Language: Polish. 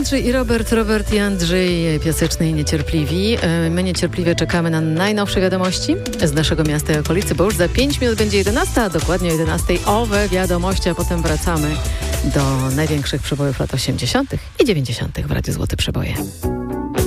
Andrzej i Robert, Robert i Andrzej, Piaseczny i Niecierpliwi. My niecierpliwie czekamy na najnowsze wiadomości z naszego miasta i okolicy, bo już za 5 minut będzie 11, a dokładnie o 11 owe wiadomości, a potem wracamy do największych przebojów lat 80. i 90. w Radiu Złote Przeboje.